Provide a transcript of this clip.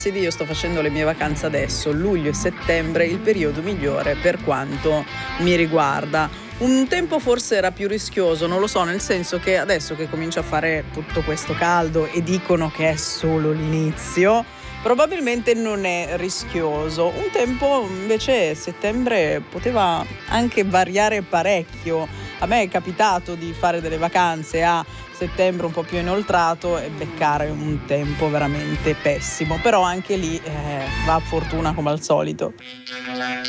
Io sto facendo le mie vacanze adesso, luglio e settembre, il periodo migliore per quanto mi riguarda. Un tempo forse era più rischioso, non lo so, nel senso che adesso che comincia a fare tutto questo caldo e dicono che è solo l'inizio, probabilmente non è rischioso. Un tempo invece settembre poteva anche variare parecchio. A me è capitato di fare delle vacanze a settembre un po' più inoltrato e beccare un tempo veramente pessimo, però anche lì va a fortuna come al solito.